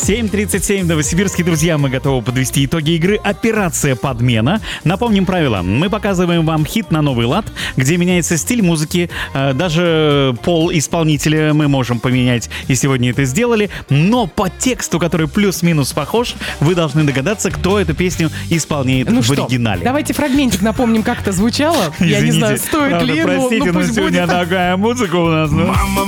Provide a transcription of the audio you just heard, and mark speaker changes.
Speaker 1: 7:37, новосибирские друзья, мы готовы подвести итоги игры «Операция подмена». Напомним правила. Мы показываем вам хит на новый лад, где меняется стиль музыки, даже пол исполнителя мы можем поменять, и сегодня это сделали. Но по тексту, который плюс-минус похож, вы должны догадаться, кто эту песню исполняет в оригинале.
Speaker 2: Давайте фрагментик напомним, как это звучало.
Speaker 1: Извините,
Speaker 2: Я не знаю, стоит
Speaker 1: правда,
Speaker 2: ли,
Speaker 1: простите,
Speaker 2: но
Speaker 1: но
Speaker 2: пусть
Speaker 1: сегодня
Speaker 2: будет.
Speaker 1: такая музыка у нас.
Speaker 3: Мама